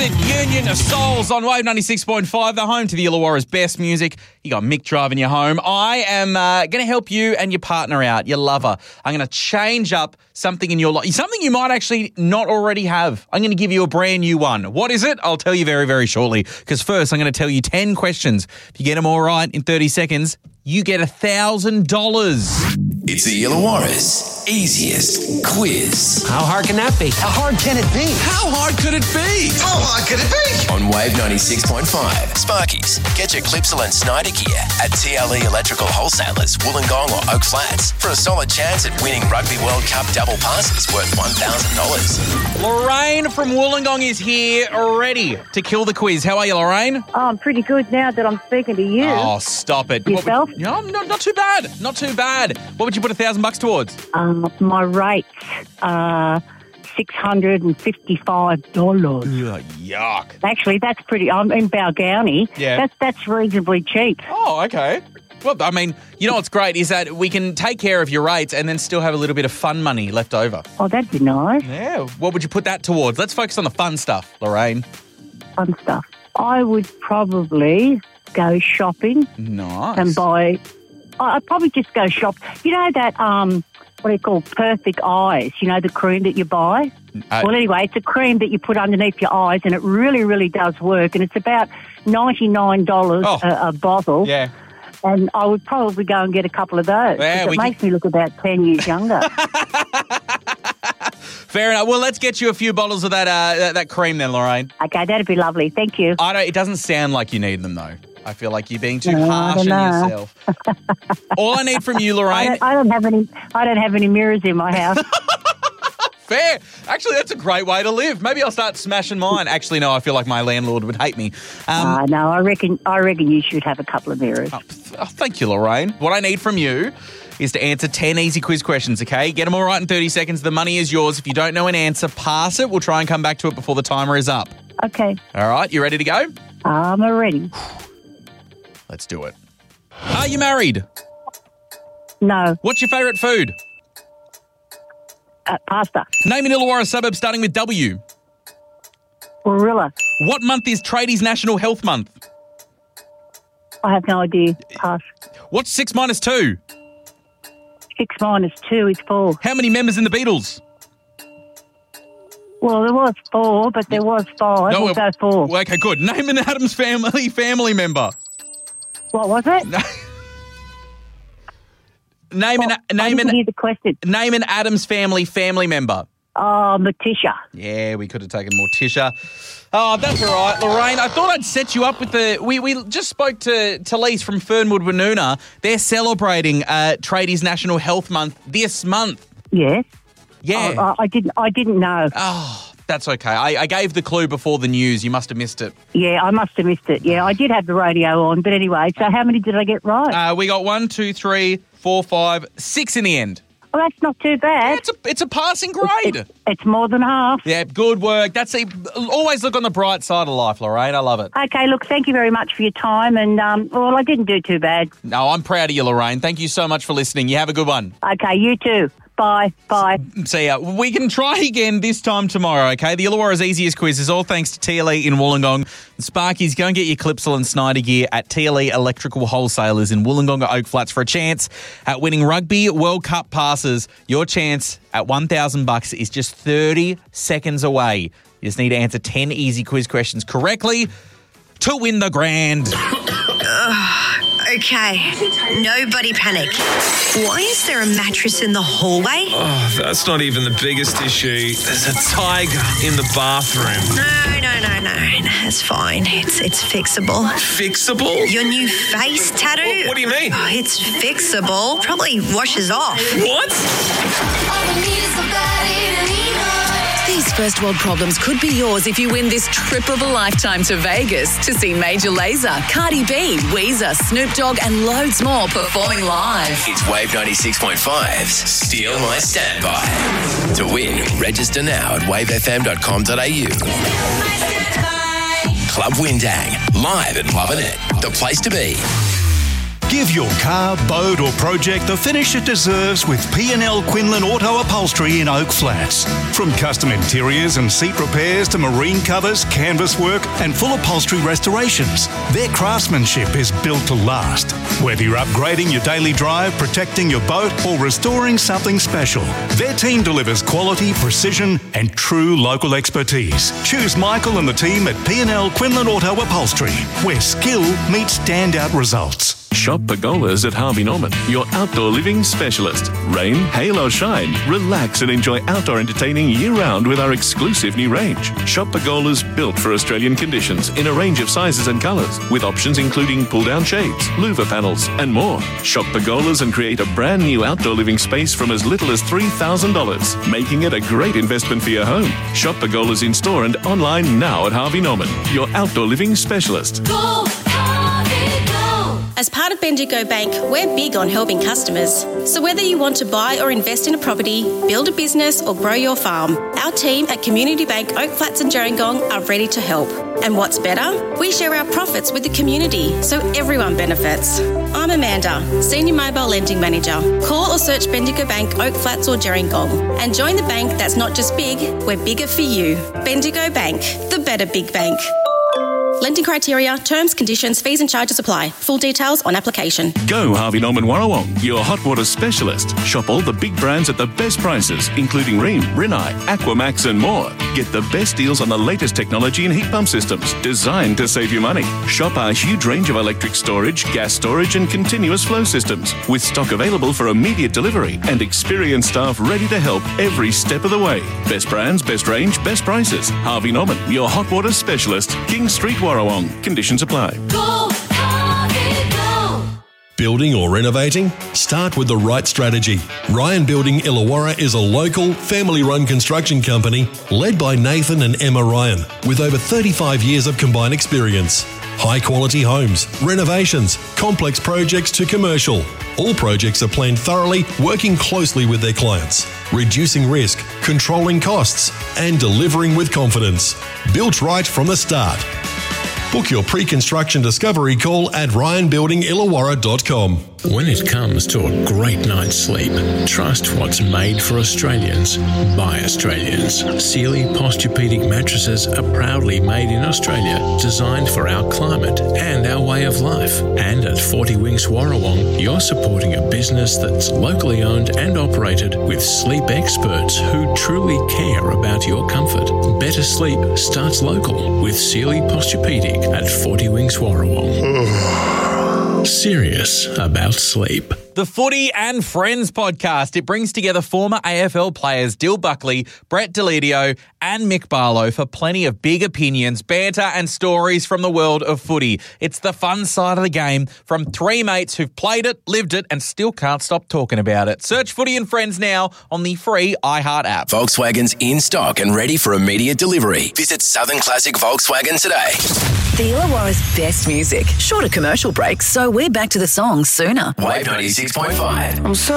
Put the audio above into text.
it, Union of Souls on Wave 96.5, the home to the Illawarra's best music. You got Mick driving you home. I am going to help you and your partner out, your lover. I'm going to change up something in your life, something you might actually not already have. I'm going to give you a brand new one. What is it? I'll tell you very, very shortly, because first I'm going to tell you 10 questions. If you get them all right in 30 seconds, you get $1,000. It's the Illawarra's easiest quiz. How hard can that be? How hard can it be? How hard could it be? How hard could it be? On Wave 96.5, Sparkies, get your Clipsal and Snyder gear at TLE Electrical Wholesalers, Wollongong or Oak Flats for a solid chance at winning Rugby World Cup double passes worth $1,000. Lorraine from Wollongong is here, ready to kill the quiz. How are you, Lorraine? Oh, I'm pretty good now that I'm speaking to you. Oh, stop it. Yourself? No, not too bad. Not too bad. What would you put $1,000 towards? My rates are $655. Ugh, yuck. Actually, that's pretty. I'm in Balgownie. Yeah. That's reasonably cheap. Oh, okay. Well, I mean, you know what's great is that we can take care of your rates and then still have a little bit of fun money left over. Oh, that'd be nice. Yeah. What would you put that towards? Let's focus on the fun stuff, Lorraine. Fun stuff. I would probably go shopping Nice. and buy. I'd probably just go shop. You know that what do you call Perfect Eyes? You know the cream that you buy. Well, anyway, it's a cream that you put underneath your eyes, and it really, really does work. And it's about $99 a bottle. Yeah. And I would probably go and get a couple of those. Yeah, it makes me look about 10 years younger. Fair enough. Well, let's get you a few bottles of that cream then, Lorraine. Okay, that'd be lovely. Thank you. It doesn't sound like you need them, though. I feel like you're being too harsh on yourself. All I need from you, Lorraine... I don't have any mirrors in my house. Fair. Actually, that's a great way to live. Maybe I'll start smashing mine. Actually, no, I feel like my landlord would hate me. No, I reckon you should have a couple of mirrors. Thank you, Lorraine. What I need from you is to answer 10 easy quiz questions, okay? Get them all right in 30 seconds. The money is yours. If you don't know an answer, pass it. We'll try and come back to it before the timer is up. Okay. All right, you ready to go? I'm ready. Let's do it. Are you married? No. What's your favourite food? Pasta. Name an Illawarra suburb starting with W. Warilla. What month is Tradies National Health Month? I have no idea. Pass. What's 6 minus 2? 6 minus 2 is 4. How many members in the Beatles? Well, there was 4, but there was 5. No, we'll go 4. Okay, good. Name an Addams family member. What was it? Name didn't hear the question. Name an Addams family member. Oh, Morticia. Yeah, we could have taken Morticia. Oh, that's all right, Lorraine. I thought I'd set you up with the... We just spoke to Talise from Fernwood Woonona. They're celebrating Tradies National Health Month this month. Yes. Yeah. I didn't know. Oh, that's okay. I gave the clue before the news. You must have missed it. Yeah, I must have missed it. Yeah, I did have the radio on. But anyway, so how many did I get right? We got 1, 2, 3, 4, 5, 6 in the end. Well, that's not too bad. It's a passing grade. It's more than half. Yeah, good work. Always look on the bright side of life, Lorraine. I love it. Okay, look, thank you very much for your time. And, I didn't do too bad. No, I'm proud of you, Lorraine. Thank you so much for listening. You have a good one. Okay, you too. Bye. See ya. We can try again this time tomorrow, okay? The Illawarra's easiest quiz is all thanks to TLE in Wollongong. Sparkies, go and get your Clipsal and Snyder gear at TLE Electrical Wholesalers in Wollongong or Oak Flats for a chance at winning Rugby World Cup passes. Your chance at $1,000 is just 30 seconds away. You just need to answer 10 easy quiz questions correctly to win the grand. Okay, nobody panic. Why is there a mattress in the hallway? Oh, that's not even the biggest issue. There's a tiger in the bathroom. No. It's fine. It's fixable. Fixable? Your new face tattoo? What do you mean? Oh, it's fixable. Probably washes off. What? These first world problems could be yours if you win this trip of a lifetime to Vegas to see Major Lazer, Cardi B, Weezer, Snoop Dogg and loads more performing live. It's Wave 96.5's Steal My Standby. To win, register now at wavefm.com.au. Club Windang, live at Lovin' It, the place to be. Give your car, boat or project the finish it deserves with P&L Quinlan Auto Upholstery in Oak Flats. From custom interiors and seat repairs to marine covers, canvas work and full upholstery restorations, their craftsmanship is built to last. Whether you're upgrading your daily drive, protecting your boat or restoring something special, their team delivers quality, precision and true local expertise. Choose Michael and the team at P&L Quinlan Auto Upholstery, where skill meets standout results. Shop Pergolas at Harvey Norman, your outdoor living specialist. Rain, hail or shine, relax and enjoy outdoor entertaining year-round with our exclusive new range. Shop Pergolas built for Australian conditions in a range of sizes and colours, with options including pull-down shades, louver panels and more. Shop Pergolas and create a brand new outdoor living space from as little as $3,000, making it a great investment for your home. Shop Pergolas in store and online now at Harvey Norman, your outdoor living specialist. Go, Harvey, go! As part of Bendigo Bank, we're big on helping customers. So whether you want to buy or invest in a property, build a business or grow your farm, our team at Community Bank Oak Flats and Gerringong are ready to help. And what's better? We share our profits with the community, so everyone benefits. I'm Amanda, Senior Mobile Lending Manager. Call or search Bendigo Bank Oak Flats or Gerringong and join the bank that's not just big, we're bigger for you. Bendigo Bank, the better big bank. Lending criteria, terms, conditions, fees and charges apply. Full details on application. Go Harvey Norman Warrawong, your hot water specialist. Shop all the big brands at the best prices, including Rheem, Rinnai, Aquamax and more. Get the best deals on the latest technology and heat pump systems designed to save you money. Shop our huge range of electric storage, gas storage and continuous flow systems, with stock available for immediate delivery and experienced staff ready to help every step of the way. Best brands, best range, best prices. Harvey Norman, your hot water specialist. King Street, Warrawong. Conditions apply. Go, Harvey, go! Building or renovating? Start with the right strategy. Ryan Building Illawarra is a local, family-run construction company led by Nathan and Emma Ryan, with over 35 years of combined experience. High-quality homes, renovations, complex projects to commercial. All projects are planned thoroughly, working closely with their clients, reducing risk, controlling costs, and delivering with confidence. Built right from the start. Book your pre-construction discovery call at ryanbuildingillawarra.com. When it comes to a great night's sleep, trust what's made for Australians by Australians. Sealy Posturepedic mattresses are proudly made in Australia, designed for our climate and our way of life. And at 40 Winks Warrawong, you're supporting a business that's locally owned and operated with sleep experts who truly care about your comfort. Better sleep starts local with Sealy Posturepedic at 40 Winks Warrawong. Serious about sleep. The Footy and Friends podcast. It brings together former AFL players Dill Buckley, Brett Deledio and Mick Barlow for plenty of big opinions, banter and stories from the world of footy. It's the fun side of the game from three mates who've played it, lived it and still can't stop talking about it. Search Footy and Friends now on the free iHeart app. Volkswagen's in stock and ready for immediate delivery. Visit Southern Classic Volkswagen today. The Illawarra's best music. Shorter commercial breaks, so we're back to the songs sooner. Wave 96.5.